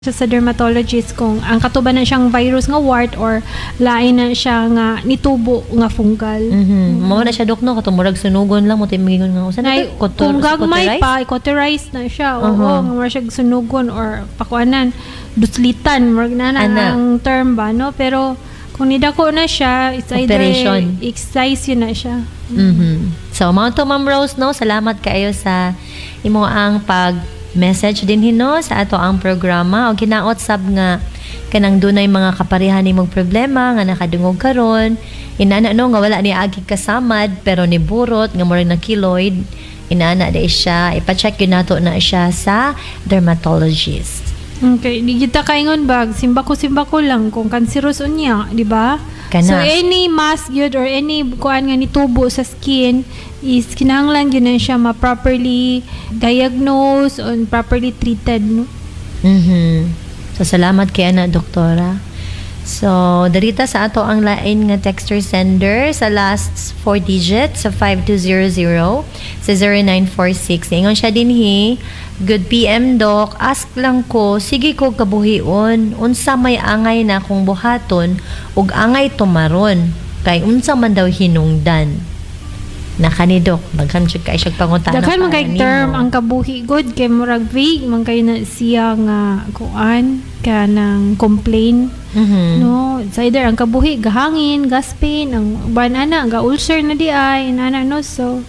siya sa dermatologist kung ang katuban na siyang virus nga wart or lain na siya nga nitubo nga fungal. Mao na siya dok no katumurag sunugon lang mo timingon nga usan Ay, kung gagmay pa, cauterize na siya. Oo, nga mura siya sunugon or pakuanan, duslitan, murag na ang term ba, no? Pero kung nidako na siya, it's either excise yun na siya. So, mga to, Ma'am Rose, no? Salamat kayo sa imo ang pag-message din hino sa ato ang programa. O kinaot sab nga kanang dunay mga kaparehan nimong problema nga nakadungog karon. Inana no nga wala ni agi kasamad pero ni burot nga murag na keloid. Inana di siya ipa-check yun nato na siya sa dermatologist. Okay, di kita kaingon bag simbako lang kung cancerous unya, di ba? So any mass gyud or any kuan nga nitubo sa skin is kinahanglan gyud na siya ma-properly diagnose and properly treated, no? So salamat kay ana doktora. So darita sa ato ang lain nga texter sender sa last 4 digits sa 5200 sa 0946. Ingon siya dinhi, good PM doc, ask lang ko, sige ko kabuhion, unsa may angay na kung buhaton ug angay tumaron kay unsa man daw hinungdan. Nakanidok, daghan jud kay siyang pangutana. Daghan man kay term ang kabuhi good kay murag vague man kay na siya nga kuan kanang complain. No, it's either ang kabuhi gahangin, gaspin, ang banana ga ulcer na di ay inana no. So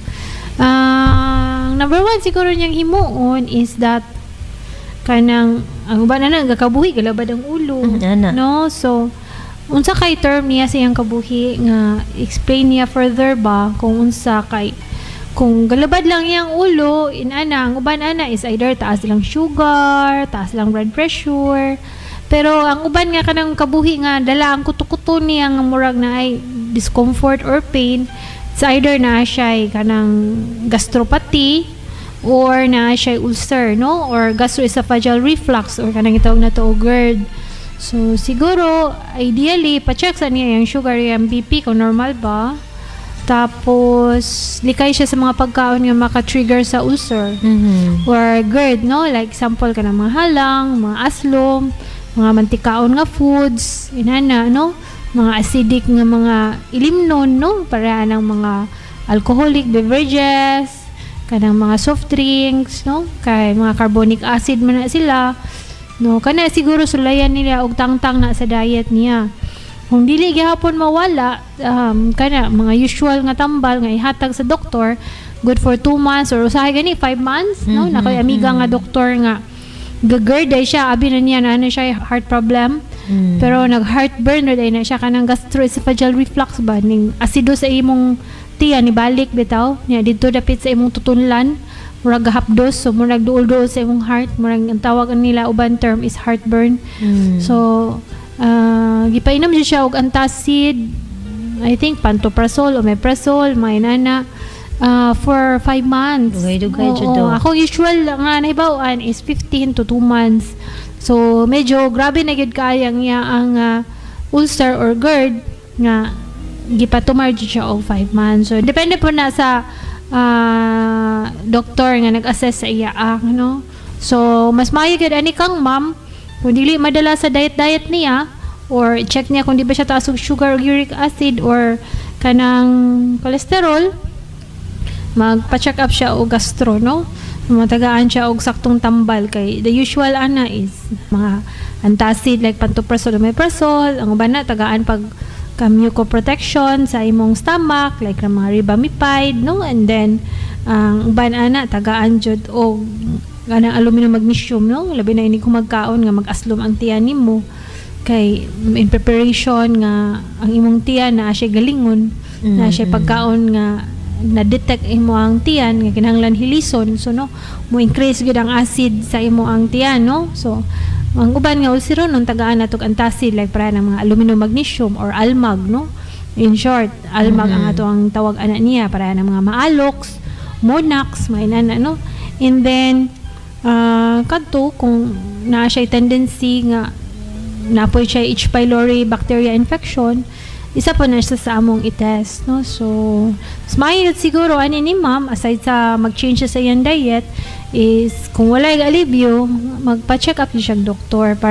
number 1 siguro niyang himuon is that kanang ang banana ga kabuhi galabad ang ulo. No, so unsa kay term niya siyang kabuhi nga explain niya further ba kung unsa kay kung galabad lang iyang ulo inana ang uban ana is either taas lang sugar, taas lang blood pressure, pero ang uban nga kanang kabuhi nga dala ang kuto-kuto niya nga murag na ay discomfort or pain, it's either na siya kanang gastropathy or na siya ulcer, no, or gastroesophageal reflux or kanang itawag na to GERD. So, siguro, ideally, pa-check sa niya yung sugar, yung BP, kung normal ba. Tapos, likay siya sa mga pagkaon nga maka-trigger sa ulcer. Or GERD, no? Like, example ka ng mga halang, mga aslom, mga mantikaon nga foods, inana, no? Mga acidic nga mga ilimnon, no? Para ng mga alcoholic beverages, kanang mga soft drinks, no? Kay mga carbonic acid man na sila. No, kana siguro sulayan nila og tangtang na sa diet niya. Kung dili gihapon mawala, kana mga usual nga tambal nga ihatag sa doktor, good for 2 months or usahay gani 5 months, no? Nakoy amiga nga doktor nga GERD siya, abi na niya na ano siya heart problem. Pero nag-heartburn na siya kanang gastroesophageal reflux ba ning asido sa imong tiyan ni balik bitaw niya didto dapit sa imong tutunlan. Murag hapdos, so murag duol-duol sa imong heart, murag ang tawag nila uban term is heartburn. So gipainom siya og antacid, I think pantoprazole o omeprazole, mainana for 5 months. Dugay jud do. Ako usual nga nahibaw-an is 15 to 2 months. So medyo grabe na gyud kayang niya ang ulcer or GERD nga gipatumar jud siya og 5 months. So depende po na sa doktor nga nag-assess sa iya no. So mas maayo gid ani kang ma'am kung dili madala sa diet niya or check niya kung di ba siya taas og sugar or uric acid or kanang cholesterol, magpa-check up siya og gastro, no. Matagaan siya og saktong tambal kay the usual ana is mga antacid like pantoprazole, omeprazole, ang uban na tagaan pag mucoprotection sa imong stomach like mga ribamipide, no, and then ang uban ana tagaan jud og kanang aluminum magnesium, no, labi na ini kung magkaon nga mag-aslom ang tiyan nimo kay in preparation nga ang imong tiyan na siya galingon, na siya pagkaon nga na-detect imo ang tiyan nga kinahanglan hilison, so no mo increase gud ang acid sa imo ang tiyan, no. So ang uban nga ulceron nung tagaan natog antacid like para ng mga aluminum magnesium or almag, no. In short, almag ang ato ang tawag ana niya para ng mga maalox, monax, mainana, no. And then kadto kung naa siya tendency nga napoy siya H. pylori bacteria infection, isa pa na siya sa among i-test, no. So mas mahirap siguro ani ni ma'am aside sa mag-change siya sa iyang diet is kung wala alibyo, magpa-check up siya doktor